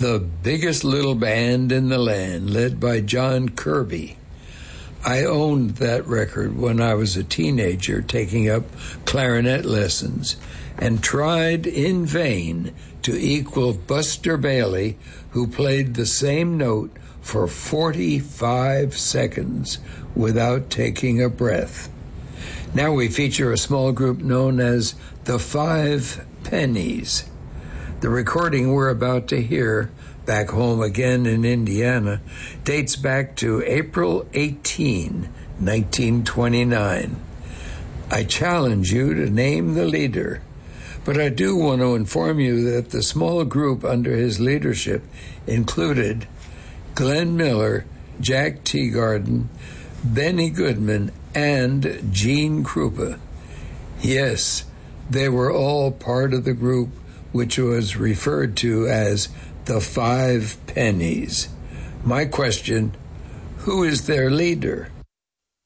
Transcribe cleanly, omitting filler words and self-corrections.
The biggest little band in the land, led by John Kirby. I owned that record when I was a teenager taking up clarinet lessons and tried in vain to equal Buster Bailey, who played the same note for 45 seconds without taking a breath. Now we feature a small group known as the Five Pennies. The recording we're about to hear, back home again in Indiana, dates back to April 18, 1929. I challenge you to name the leader, but I do want to inform you that the small group under his leadership included Glenn Miller, Jack Teagarden, Benny Goodman, and Gene Krupa. Yes, they were all part of the group which was referred to as the Five Pennies. My question, who is their leader?